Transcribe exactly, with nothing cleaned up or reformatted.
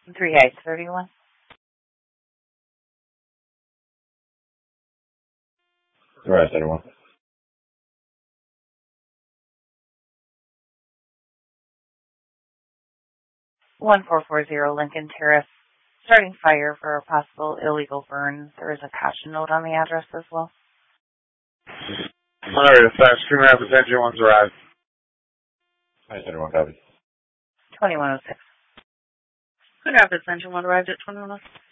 three Heights, thirty-one. three Heights, thirty-one. one four four zero Lincoln Terrace. Starting fire for a possible illegal burn. There is a caution note on the address as well. Alright, dispatch, Coon Rapids Engine one's arrived. Heights, thirty-one, copy. twenty-one oh six. Coon Rapids Engine one arrived at twenty-one oh six.